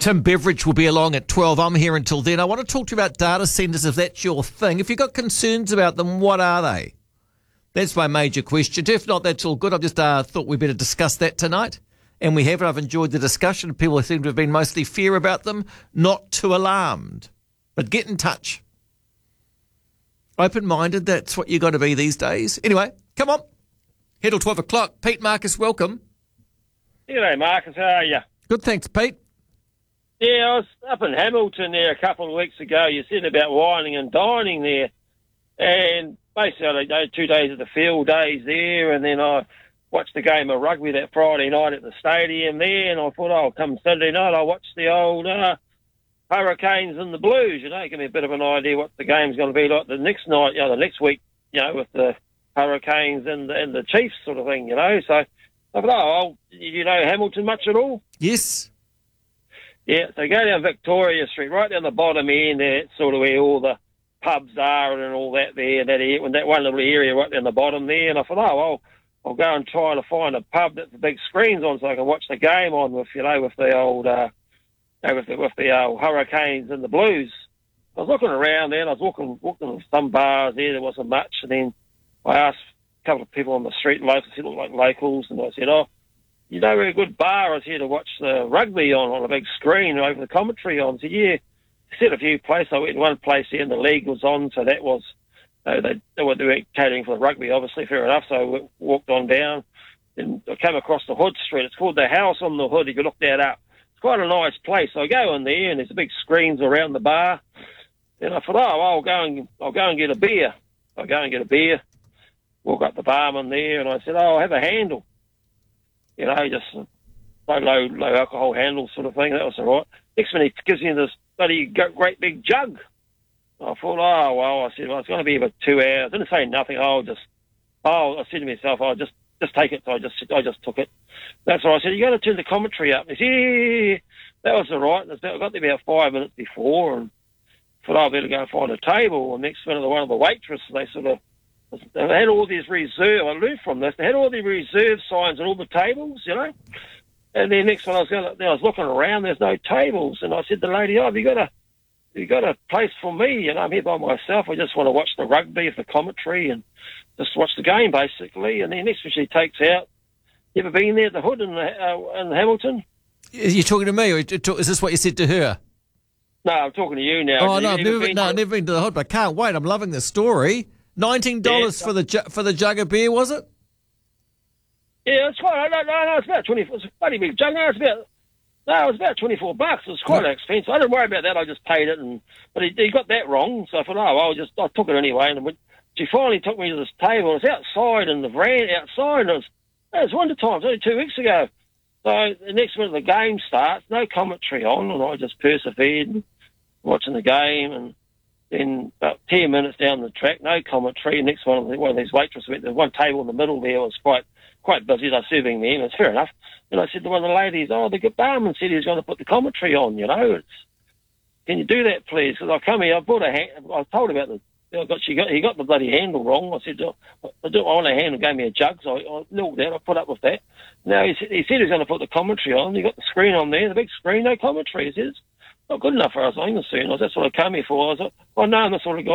Tim Beveridge will be along at 12. I'm here until then. I want to talk to you about data centres, if that's your thing. If you've got concerns about them, what are they? That's my major question. If not, that's all good. I've just thought we better discuss that tonight. And we have. I've enjoyed the discussion. People seem to have been mostly fair about them, not too alarmed. But get in touch. Open-minded, that's what you got to be these days. Anyway, come on. Head till 12 o'clock. Pete Marcus, welcome. G'day, Marcus. How are you? Good, thanks, Pete. Yeah, I was up in Hamilton there a couple of weeks ago. You said about whining and dining there. And basically, I had 2 days of the field days there, and then I watched the game of rugby that Friday night at the stadium there, and I thought, oh, come Sunday night, I'll watch the old Hurricanes and the Blues, give me a bit of an idea what the game's going to be like the next night, the next week, with the Hurricanes and the Chiefs sort of thing, So I thought, oh, you know Hamilton much at all? Yes. Yeah, so go down Victoria Street, right down the bottom end there, sort of where all the pubs are and all that there, that one little area right down the bottom there. And I thought, oh, I'll go and try to find a pub that the big screen's on so I can watch the game on with the old, with the old Hurricanes and the Blues. I was looking around there and I was walking some bars there wasn't much. And then I asked a couple of people on the street, locals, who looked like locals, and I said, oh, you know where a good bar is here to watch the rugby on a big screen over the commentary on? So yeah, I said a few places. I went to one place here and the league was on, so that was, they were catering for the rugby, obviously, fair enough. So I walked on down and I came across the Hood Street. It's called the House on the Hood, if you look that up. It's quite a nice place. So I go in there and there's big screens around the bar. And I thought, I'll go and get a beer. I go and get a beer, walk up the barman there, and I said, I'll have a handle. Just low alcohol handle sort of thing. That was all right. Next minute, he gives me this bloody great big jug. I thought, I said, it's going to be about 2 hours. I didn't say nothing. I said to myself, just take it. So I just took it. That's all. I said, you got to turn the commentary up. He said, yeah. That was all right. I got there about 5 minutes before, and thought, I better go and find a table. And next minute, one of the waitresses, they had all these reserve. I learned from this. They had all the reserve signs on all the tables, And then next one, I was looking around. There's no tables, and I said to the lady, "Oh, have you got a place for me? I'm here by myself. I just want to watch the rugby, the commentary, and just watch the game, basically." And then next one, she takes out. You ever been there at the Hood in Hamilton? You're talking to me, or is this what you said to her? No, I'm talking to you now. Oh no, I've never been to the Hood, but I can't wait. I'm loving this story. $19 for the jug of beer, was it? Yeah, it's quite. No, it's about 20. It's a bloody big jug. It was about $24. It was quite expensive. I didn't worry about that. I just paid it, but he got that wrong. So I thought, I took it anyway. And she finally took me to this table. It was outside in the veranda outside. It was winter time. It was only 2 weeks ago. So the next minute the game starts, no commentary on, and I just persevered watching the game. And then about 10 minutes down the track, no commentary. Next one of these waitresses went. There's one table in the middle there was quite busy. They're serving me, and it's fair enough. And I said to one of the ladies, the barman said he was going to put the commentary on, Can you do that, please? Because I come here, I told him about he got the bloody handle wrong. I said, I want a handle, gave me a jug, so I looked down, I put up with that. Now, he said he was going to put the commentary on. He got the screen on there, the big screen, no commentary. He says, not good enough for us, I'm concerned. That's what I came here for. I was like, no, I'm the sort of guy